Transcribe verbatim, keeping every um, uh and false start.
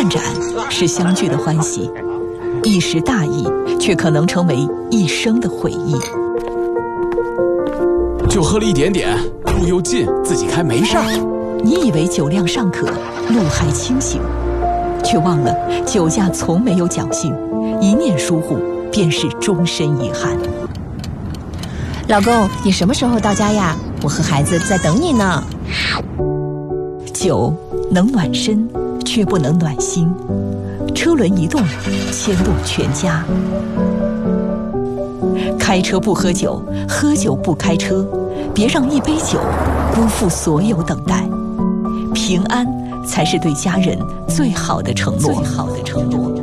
饭盏是相聚的欢喜，一时大意却可能成为一生的回忆。 就喝了一点点，路又近，自己开没事儿。 你以为酒量尚可，路还清醒，却忘了酒驾从没有侥幸，一念疏忽便是终身遗憾。 老公，你什么时候到家呀？我和孩子在等你呢。 酒能暖身，却不能暖心。车轮一动，牵动全家。开车不喝酒，喝酒不开车，别让一杯酒辜负所有等待。平安才是对家人最好的承诺。最好的承诺。